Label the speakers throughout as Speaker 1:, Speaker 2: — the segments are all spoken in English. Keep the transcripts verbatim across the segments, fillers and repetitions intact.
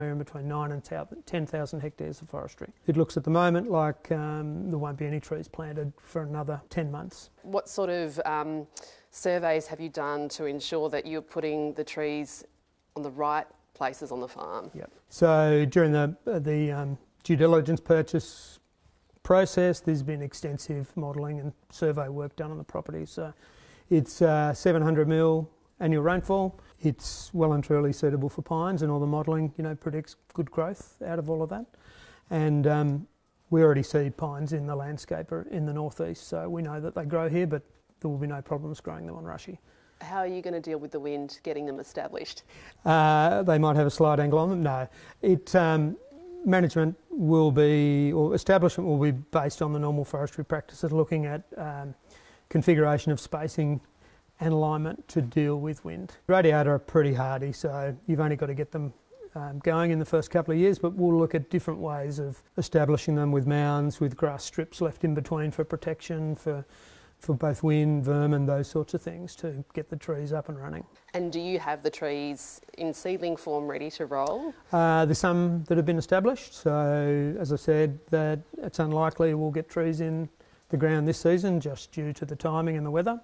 Speaker 1: in between nine and ten thousand hectares of forestry. It looks at the moment like um, there won't be any trees planted for another ten months.
Speaker 2: What sort of um, surveys have you done to ensure that you're putting the trees on the right places on the farm?
Speaker 1: Yep. So during the, the um, due diligence purchase process, there's been extensive modelling and survey work done on the property. So it's uh, seven hundred mil annual rainfall. It's well and truly suitable for pines, and all the modelling, you know, predicts good growth out of all of that. And um, we already see pines in the landscape in the northeast, so we know that they grow here, but there will be no problems growing them on Rushy.
Speaker 2: How are you going to deal with the wind getting them established?
Speaker 1: Uh, they might have a slight angle on them. No, it um, management will be, or establishment will be based on the normal forestry practices, looking at um, configuration of spacing and alignment to deal with wind. Radiata are pretty hardy, so you've only got to get them um, going in the first couple of years, but we'll look at different ways of establishing them with mounds, with grass strips left in between for protection, for for both wind, vermin, those sorts of things, to get the trees up and running.
Speaker 2: And do you have the trees in seedling form ready to roll?
Speaker 1: Uh, there's some that have been established, so as I said, that it's unlikely we'll get trees in the ground this season just due to the timing and the weather.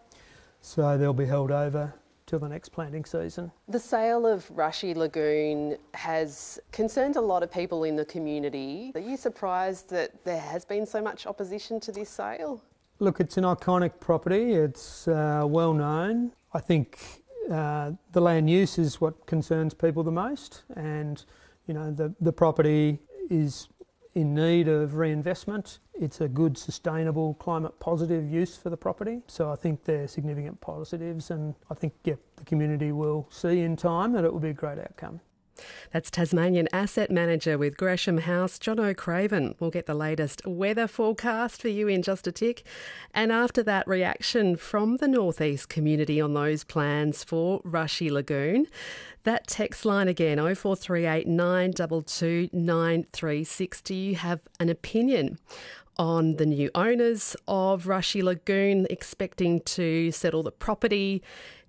Speaker 1: So they'll be held over till the next planting season.
Speaker 2: The sale of Rushy Lagoon has concerned a lot of people in the community. Are you surprised that there has been so much opposition to this sale?
Speaker 1: Look, it's an iconic property. It's uh, well known. I think uh, the land use is what concerns people the most, and you know the the property is in need of reinvestment. It's a good, sustainable, climate positive use for the property. So I think they're significant positives, and I think yeah, the community will see in time that it will be a great outcome.
Speaker 3: That's Tasmanian Asset Manager with Gresham House, John O'Craven. We'll get the latest weather forecast for you in just a tick. And after that, reaction from the Northeast community on those plans for Rushy Lagoon. That text line again, oh four three eight, nine two two, nine three six. Do you have an opinion on the new owners of Rushy Lagoon expecting to settle the property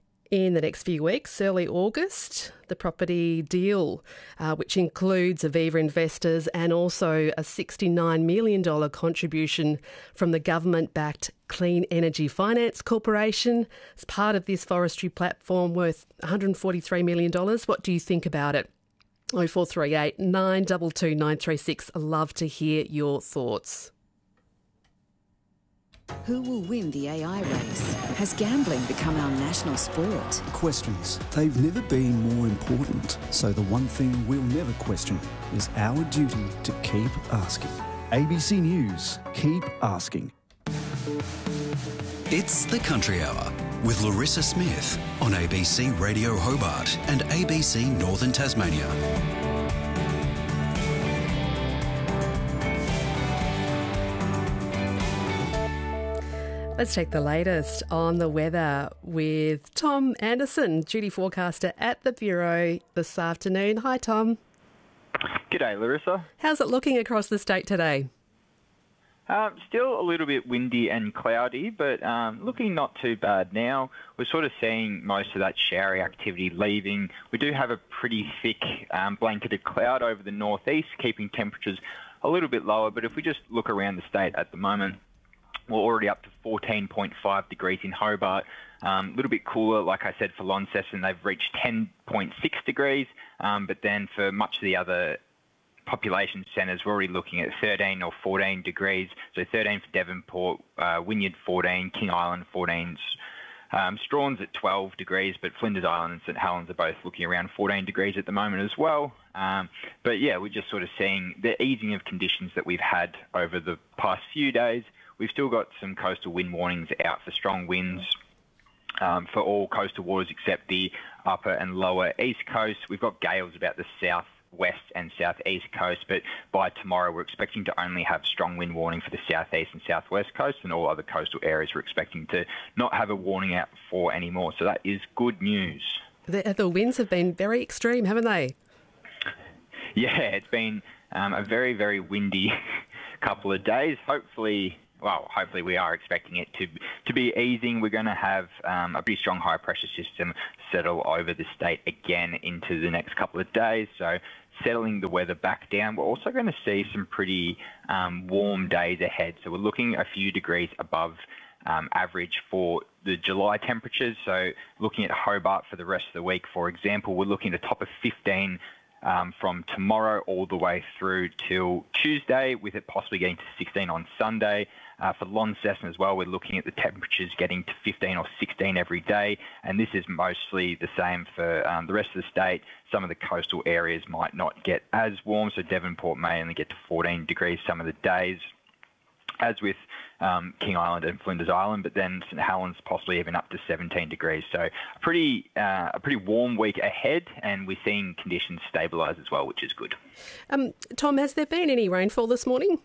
Speaker 3: in the next few weeks, early August? The property deal, uh, which includes Aviva investors and also a sixty-nine million dollars contribution from the government-backed Clean Energy Finance Corporation as part of this forestry platform worth one hundred forty-three million dollars. What do you think about it? oh four three eight, nine two two, nine three six. I'd love to hear your thoughts.
Speaker 4: Who will win the A I race? Has gambling become our national sport?
Speaker 5: Questions. They've never been more important. So the one thing we'll never question is our duty to keep asking. A B C News. Keep asking.
Speaker 6: It's the Country Hour with Larissa Smith on A B C Radio Hobart and A B C Northern Tasmania.
Speaker 3: Let's check the latest on the weather with Tom Anderson, duty forecaster at the Bureau this afternoon. Hi, Tom.
Speaker 7: G'day, Larissa.
Speaker 3: How's it looking across the state today?
Speaker 7: Um, still a little bit windy and cloudy, but um, looking not too bad now. We're sort of seeing most of that showery activity leaving. We do have a pretty thick um, blanketed cloud over the northeast, keeping temperatures a little bit lower. But if we just look around the state at the moment, we're already up to fourteen point five degrees in Hobart. A um, little bit cooler, like I said, for Launceston, they've reached ten point six degrees. Um, but then for much of the other population centres, we're already looking at thirteen or fourteen degrees. So thirteen for Devonport, uh, Wynyard fourteen, King Island fourteen, um, Strawn's at twelve degrees, but Flinders Island and St Helens are both looking around fourteen degrees at the moment as well. Um, but yeah, we're just sort of seeing the easing of conditions that we've had over the past few days. We've still got some coastal wind warnings out for strong winds um, for all coastal waters except the upper and lower east coast. We've got gales about the south west and southeast coast, but by tomorrow we're expecting to only have strong wind warning for the southeast and southwest coast, and all other coastal areas we're expecting to not have a warning out for anymore. So that is good news.
Speaker 3: The, the winds have been very extreme, haven't they?
Speaker 7: Yeah, it's been um, a very, very windy couple of days. Hopefully well, hopefully we are expecting it to to be easing. We're going to have um, a pretty strong high pressure system settle over the state again into the next couple of days. So settling the weather back down. We're also going to see some pretty um, warm days ahead. So we're looking a few degrees above um, average for the July temperatures. So looking at Hobart for the rest of the week, for example, we're looking at a top of fifteen Um, from tomorrow all the way through till Tuesday, with it possibly getting to sixteen on Sunday. Uh, for Launceston as well, we're looking at the temperatures getting to fifteen or sixteen every day, and this is mostly the same for um, the rest of the state. Some of the coastal areas might not get as warm, so Devonport may only get to fourteen degrees some of the days, as with um, King Island and Flinders Island, but then St Helens possibly even up to seventeen degrees. So a pretty uh, a pretty warm week ahead, and we're seeing conditions stabilise as well, which is good.
Speaker 3: Um, Tom, has there been any rainfall this morning?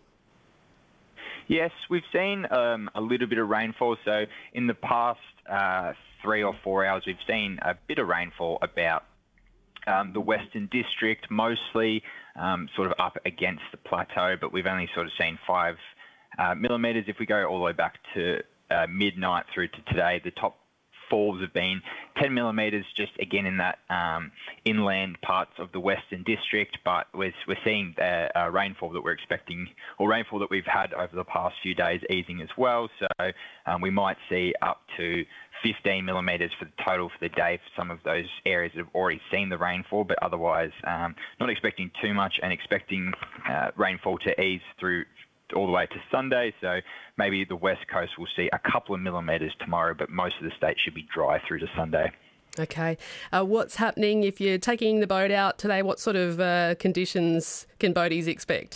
Speaker 7: Yes, we've seen um, a little bit of rainfall. So in the past uh, three or four hours, we've seen a bit of rainfall about um, the Western District, mostly um, sort of up against the plateau, but we've only sort of seen five Uh, millimetres. If we go all the way back to uh, midnight through to today, the top falls have been ten millimetres, just again in that um, inland parts of the Western District. But we're, we're seeing the uh, rainfall that we're expecting, or rainfall that we've had over the past few days, easing as well. So um, we might see up to fifteen millimetres for the total for the day for some of those areas that have already seen the rainfall, but otherwise um, not expecting too much, and expecting uh, rainfall to ease through all the way to Sunday. So maybe the West Coast will see a couple of millimetres tomorrow, but most of the state should be dry through to Sunday.
Speaker 3: Okay. Uh, what's happening if you're taking the boat out today? What sort of uh, conditions can boaties expect?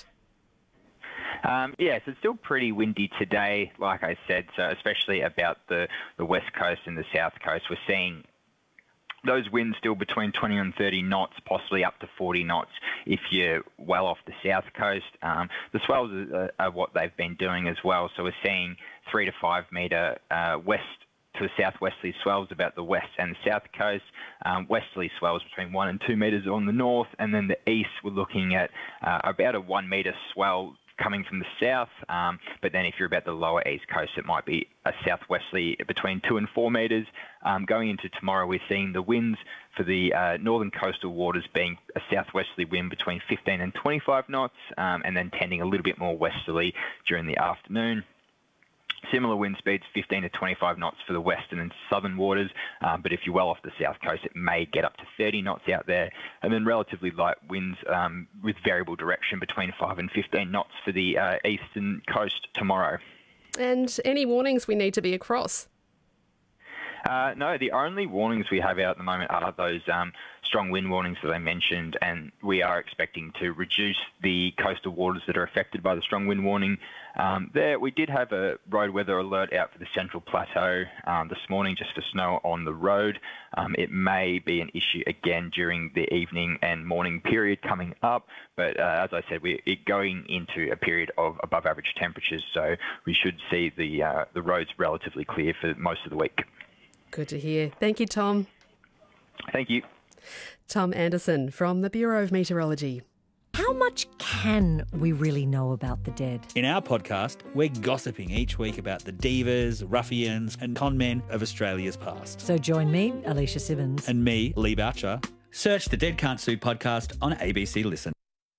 Speaker 7: Um, yeah, so it's still pretty windy today, like I said, so especially about the, the West Coast and the South Coast. We're seeing those winds still between twenty and thirty knots, possibly up to forty knots if you're well off the south coast. Um, the swells are, are what they've been doing as well. So we're seeing three to five metre uh, west to the southwesterly swells about the west and the south coast. Um, westerly swells between one and two metres on the north, and then the east we're looking at uh, about a one metre swell coming from the south, um, but then if you're about the lower east coast, it might be a southwesterly between two and four metres. Um, going into tomorrow, we're seeing the winds for the uh, northern coastal waters being a southwesterly wind between fifteen and twenty-five knots, um, and then tending a little bit more westerly during the afternoon. Similar wind speeds, fifteen to twenty-five knots for the western and southern waters, um, but if you're well off the south coast, it may get up to thirty knots out there. And then relatively light winds um, with variable direction between five and fifteen knots for the uh, eastern coast tomorrow.
Speaker 3: And any warnings we need to be across?
Speaker 7: Uh, no, the only warnings we have out at the moment are those um, strong wind warnings that I mentioned, and we are expecting to reduce the coastal waters that are affected by the strong wind warning. Um, there, we did have a road weather alert out for the Central Plateau um, this morning, just for snow on the road. Um, it may be an issue again during the evening and morning period coming up, but uh, as I said, we're going into a period of above average temperatures, so we should see the uh, the roads relatively clear for most of the week.
Speaker 3: Good to hear. Thank you, Tom.
Speaker 7: Thank you.
Speaker 3: Tom Anderson from the Bureau of Meteorology.
Speaker 8: How much can we really know about the dead?
Speaker 9: In our podcast, we're gossiping each week about the divas, ruffians and con men of Australia's past.
Speaker 8: So join me, Alicia Simmons.
Speaker 9: And me, Lee Boucher. Search the Dead Can't Sue podcast on A B C Listen.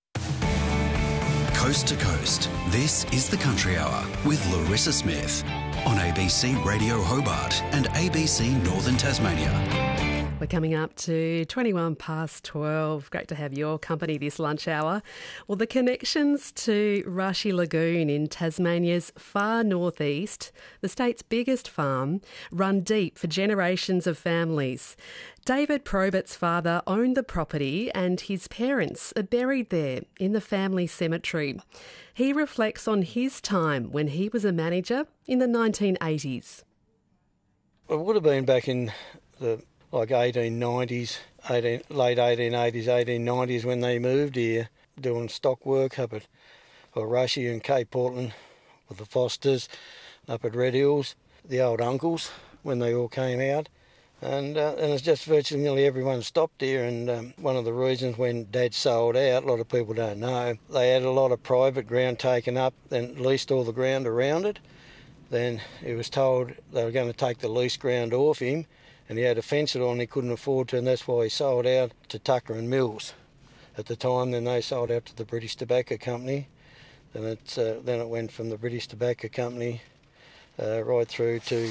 Speaker 6: Coast to coast, this is the Country Hour with Larissa Smith on A B C Radio Hobart and A B C Northern Tasmania.
Speaker 3: We're coming up to twenty-one past twelve. Great to have your company this lunch hour. Well, the connections to Rushy Lagoon in Tasmania's far northeast, the state's biggest farm, run deep for generations of families. David Probert's father owned the property and his parents are buried there in the family cemetery. He reflects on his time when he was a manager in the nineteen eighties.
Speaker 10: It would have been back in the like eighteen nineties, eighteen, late eighteen eighties, eighteen nineties when they moved here, doing stock work up at for Rushy and Cape Portland with the Fosters, up at Red Hills, the old uncles when they all came out. And uh, and it's just virtually nearly everyone stopped here. And um, one of the reasons when Dad sold out, a lot of people don't know, they had a lot of private ground taken up, then leased all the ground around it. Then he was told they were going to take the leased ground off him, and he had to fence it on, he couldn't afford to, and that's why he sold out to Tucker and Mills at the time. Then they sold out to the British Tobacco Company. Then, it's, uh, then it went from the British Tobacco Company uh, right through to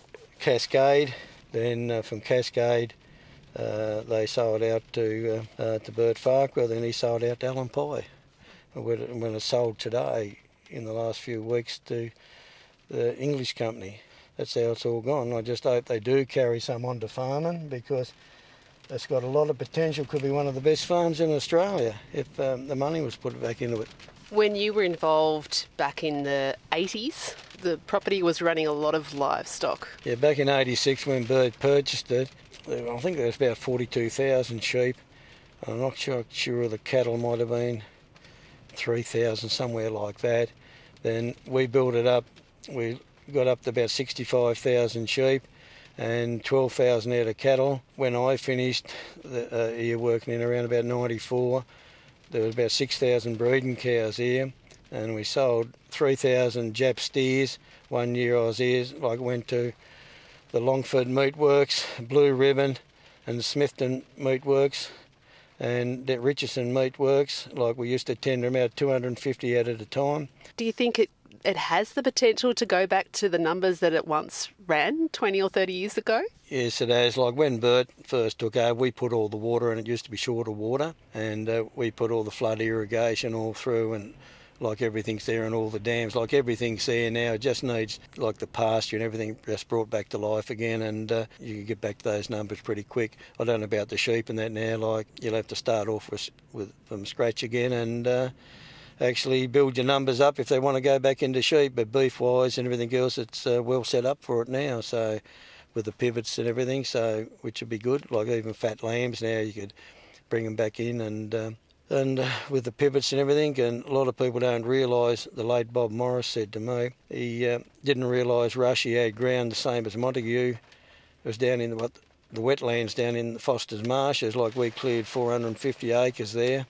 Speaker 10: Cascade. Then uh, from Cascade, uh, they sold out to uh, uh, to Bert Farquhar. Then he sold out to Alan Pye. And when it, when it sold today, in the last few weeks, to the English company. That's how it's all gone. I just hope they do carry some on to farming, because it's got a lot of potential. Could be one of the best farms in Australia if um, the money was put back into it.
Speaker 2: When you were involved back in the eighties, the property was running a lot of livestock.
Speaker 10: Yeah, back in eighty-six when Bert purchased it, I think there was about forty-two thousand sheep. I'm not sure, sure the cattle might have been three thousand, somewhere like that. Then we built it up. We got up to about sixty-five thousand sheep and twelve thousand out of cattle. When I finished the, uh, here working in around about ninety-four, there was about six thousand breeding cows here, and we sold three thousand Jap steers. One year I was here, like went to the Longford Meat Works, Blue Ribbon and the Smithton Meat Works and the Richardson Meat Works. Like we used to tender about two hundred fifty out at a time.
Speaker 2: Do you think it it has the potential to go back to the numbers that it once ran twenty or thirty years ago?
Speaker 10: Yes, it has. Like when Bert first took over, we put all the water, and it used to be short of water, and uh, we put all the flood irrigation all through, and like everything's there and all the dams, like everything's there now. It just needs like the pasture and everything just brought back to life again, and uh, you can get back to those numbers pretty quick. I don't know about the sheep and that now, like you'll have to start off with, with from scratch again and uh, actually build your numbers up if they want to go back into sheep, but beef-wise and everything else, it's uh, well set up for it now, so with the pivots and everything, so which would be good. Like even fat lambs now, you could bring them back in, and uh, and uh, with the pivots and everything. And a lot of people don't realise, the late Bob Morris said to me, he uh, didn't realise Rushy had ground the same as Montague. It was down in the, what, the wetlands down in the Foster's Marshes. Like we cleared four hundred fifty acres there,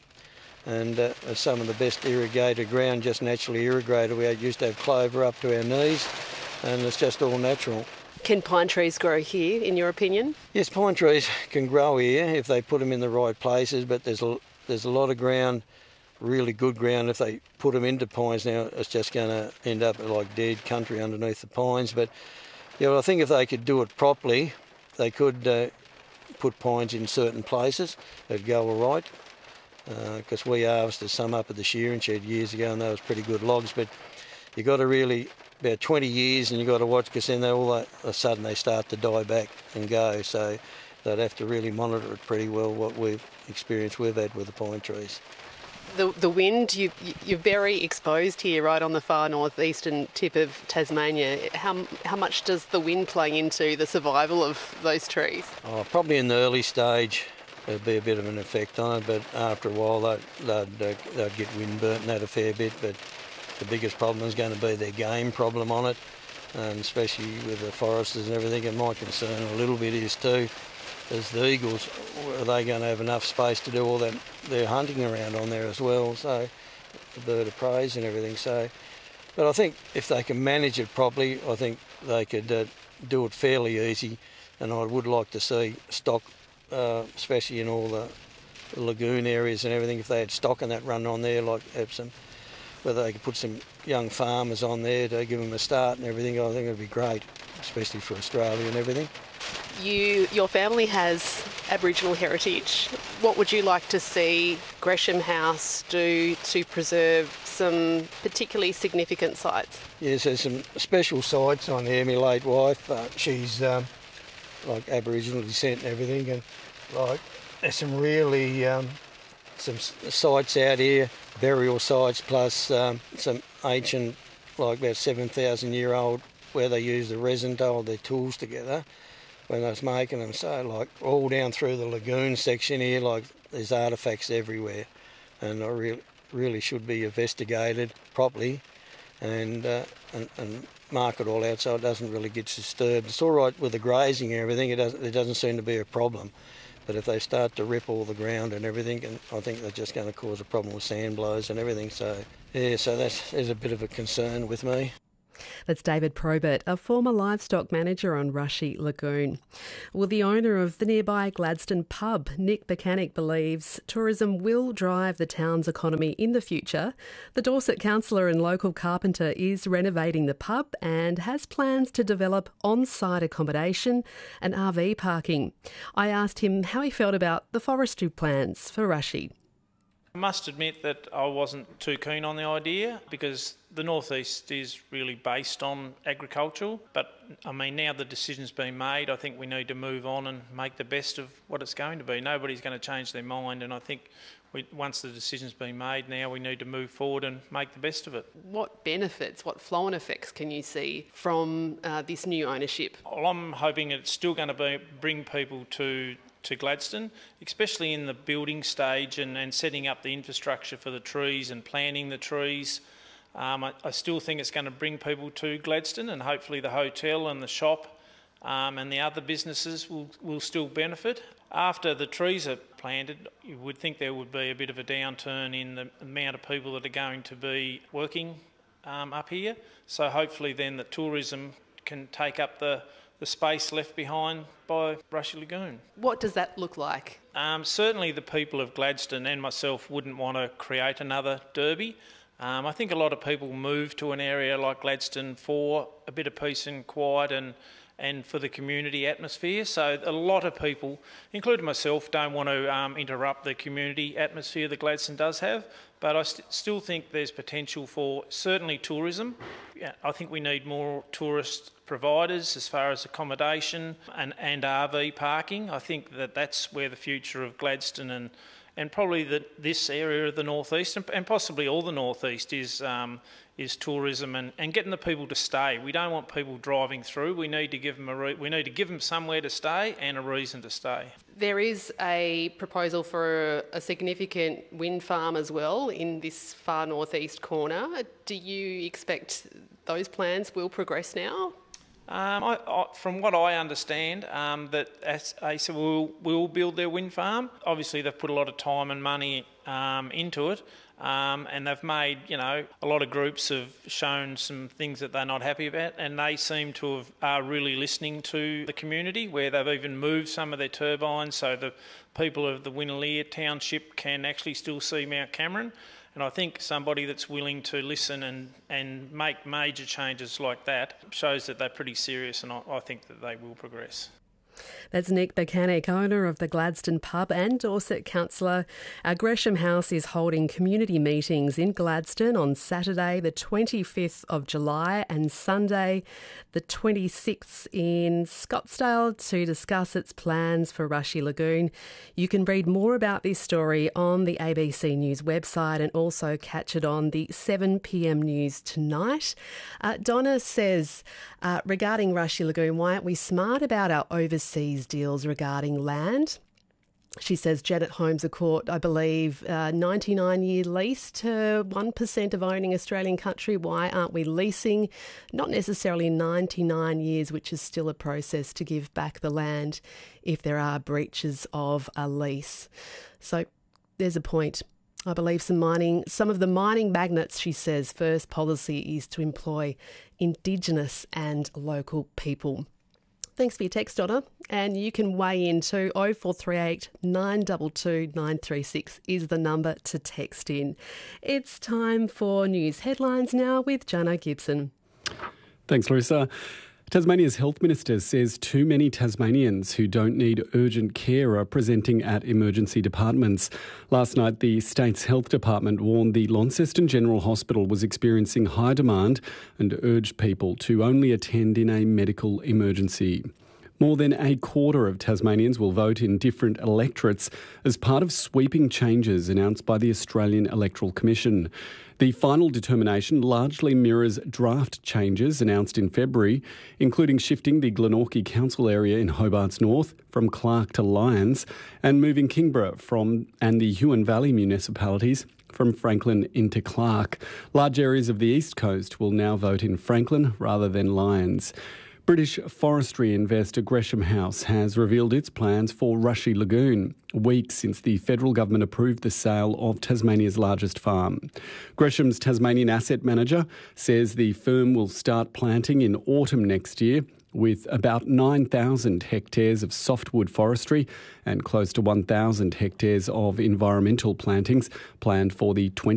Speaker 10: and uh, some of the best irrigated ground, just naturally irrigated. We used to have clover up to our knees, and it's just all natural.
Speaker 2: Can pine trees grow here, in your opinion?
Speaker 10: Yes, pine trees can grow here if they put them in the right places, but there's a, there's a lot of ground, really good ground. If they put them into pines now, it's just going to end up like dead country underneath the pines. But yeah, well, I think if they could do it properly, they could uh, put pines in certain places. It'd go all right, because uh, we harvested some up at the shearing shed years ago, and they was pretty good logs. But you got to really, about twenty years, and you got to watch, because then they all of a sudden they start to die back and go. So they'd have to really monitor it pretty well, what we've experienced we've had with the pine trees.
Speaker 2: The the wind, you, you're very exposed here, right on the far northeastern tip of Tasmania. How how much does the wind play into the survival of those trees?
Speaker 10: Oh, probably in the early stage there'd be a bit of an effect on it, but after a while they'd, they'd, uh, they'd get wind burnt and that a fair bit. But the biggest problem is going to be their game problem on it, and especially with the foresters and everything. And my concern a little bit is too, is the eagles, are they going to have enough space to do all that, their hunting around on there as well, so the bird of prey and everything. So, but I think if they can manage it properly, I think they could uh, do it fairly easy, and I would like to see stock, uh, especially in all the, the lagoon areas and everything, if they had stock and that run on there, like have some, whether they could put some young farmers on there to give them a start and everything, I think it would be great, especially for Australia and everything.
Speaker 2: You, your family has Aboriginal heritage. What would you like to see Gresham House do to preserve some particularly significant sites?
Speaker 10: Yes, there's some special sites on there. My late wife, uh, she's um, like Aboriginal descent and everything, and like there's some really um, some sites out here, burial sites, plus um, some ancient, like about seven thousand year old, where they use the resin to hold their tools together when they was making them. So like all down through the lagoon section here, like there's artefacts everywhere, and I really really should be investigated properly, and uh, and, and mark it all out so it doesn't really get disturbed. It's all right with the grazing and everything, it doesn't, it doesn't seem to be a problem. But if they start to rip all the ground and everything, and I think they're just going to cause a problem with sand blows and everything. So, yeah, so that is a bit of a concern with me.
Speaker 3: That's David Probert, a former livestock manager on Rushy Lagoon. Well, the owner of the nearby Gladstone pub, Nick Bacanic, believes tourism will drive the town's economy in the future. The Dorset councillor and local carpenter is renovating the pub and has plans to develop on-site accommodation and R V parking. I asked him how he felt about the forestry plans for Rushy.
Speaker 11: I must admit that I wasn't too keen on the idea because the North East is really based on agricultural. But, I mean, now the decision's been made, I think we need to move on and make the best of what it's going to be. Nobody's going to change their mind, and I think we, once the decision's been made, now we need to move forward and make the best of it.
Speaker 2: What benefits, what flow-on effects can you see from uh, this new ownership?
Speaker 11: Well, I'm hoping it's still going to be, bring people to to Gladstone, especially in the building stage and, and setting up the infrastructure for the trees and planting the trees. Um, I, I still think it's going to bring people to Gladstone, and hopefully the hotel and the shop um, and the other businesses will, will still benefit. After the trees are planted, you would think there would be a bit of a downturn in the amount of people that are going to be working um, up here. So hopefully then the tourism can take up the the space left behind by Rushy Lagoon.
Speaker 2: What does that look like?
Speaker 11: Um, certainly the people of Gladstone and myself wouldn't want to create another Derby. Um, I think a lot of people move to an area like Gladstone for a bit of peace and quiet and, and for the community atmosphere. So a lot of people, including myself, don't want to um, interrupt the community atmosphere that Gladstone does have. But I st- still think there's potential for certainly tourism. Yeah, I think we need more tourist providers as far as accommodation and, and R V parking. I think that that's where the future of Gladstone and and probably the, this area of the North East and, and possibly all the North East is um, is tourism and, and getting the people to stay. We don't want people driving through. We need to give them a re- we need to give them somewhere to stay and a reason to stay.
Speaker 2: There is a proposal for a, a significant wind farm as well in this far northeast corner. Do you expect those plans will progress now?
Speaker 11: Um, I, I, from what I understand, um, that A C E R will, will build their wind farm. Obviously, they've put a lot of time and money um, into it, um, and they've made, you know, a lot of groups have shown some things that they're not happy about, and they seem to have are really listening to the community, where they've even moved some of their turbines so the people of the Winnaleah township can actually still see Mount Cameron. And I think somebody that's willing to listen and, and make major changes like that shows that they're pretty serious, and I, I think that they will progress.
Speaker 3: That's Nick Bacanic, owner of the Gladstone pub and Dorset councillor. Our Gresham House is holding community meetings in Gladstone on Saturday the twenty-fifth of July and Sunday the twenty-sixth in Scottsdale to discuss its plans for Rushy Lagoon. You can read more about this story on the A B C News website and also catch it on the seven p.m. news tonight. Uh, Donna says, uh, regarding Rushy Lagoon, why aren't we smart about our overseas deals regarding land? She says Janet Holmes a court, I believe, uh, ninety-nine year lease to one percent of owning Australian country. Why aren't we leasing? Not necessarily ninety-nine years, which is still a process to give back the land if there are breaches of a lease. So there's a point. I believe some mining, some of the mining magnates, she says, first policy is to employ Indigenous and local people. Thanks for your text, Donna. And you can weigh in to oh four three eight, nine two two, nine three six is the number to text in. It's time for news headlines now with Jono Gibson.
Speaker 12: Thanks, Larissa. Tasmania's Health Minister says too many Tasmanians who don't need urgent care are presenting at emergency departments. Last night, the state's health department warned the Launceston General Hospital was experiencing high demand and urged people to only attend in a medical emergency. More than a quarter of Tasmanians will vote in different electorates as part of sweeping changes announced by the Australian Electoral Commission. The final determination largely mirrors draft changes announced in February, including shifting the Glenorchy Council area in Hobart's north from Clark to Lyons and moving Kingborough from and the Huon Valley municipalities from Franklin into Clark. Large areas of the east coast will now vote in Franklin rather than Lyons. British forestry investor Gresham House has revealed its plans for Rushy Lagoon, weeks since the federal government approved the sale of Tasmania's largest farm. Gresham's Tasmanian asset manager says the firm will start planting in autumn next year, with about nine thousand hectares of softwood forestry and close to one thousand hectares of environmental plantings planned for the twenty